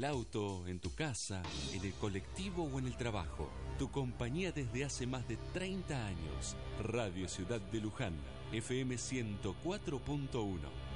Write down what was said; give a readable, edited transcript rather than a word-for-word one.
el auto, en tu casa, en el colectivo o en el trabajo. Tu compañía desde hace más de 30 años. Radio Ciudad de Luján, FM 104.1.